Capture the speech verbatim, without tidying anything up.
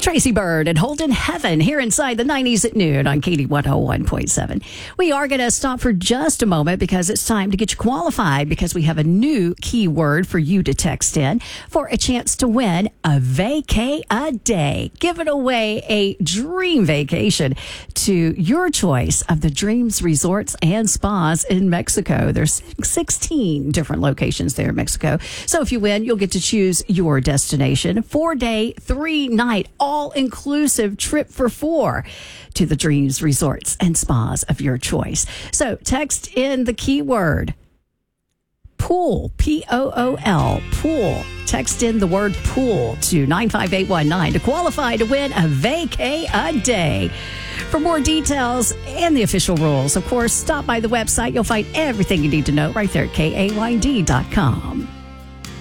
Tracy Bird and Holden Heaven here inside the nineties at noon on Katie one oh one point seven. We are going to stop for just a moment because it's time to get you qualified because we have a new keyword for you to text in for a chance to win a vacay a day. Giving away a dream vacation to your choice of the Dreams Resorts and Spas in Mexico. There's sixteen different locations there in Mexico. So if you win, you'll get to choose your destination. Four day, three night, all-inclusive trip for four to the Dreams Resorts and Spas of your choice. So text in the keyword pool, P O O L, pool. Text in the word pool to nine five eight one nine to qualify to win a vacay a day. For more details and the official rules, of course, stop by the website. You'll find everything you need to know right there at K A Y D dot com.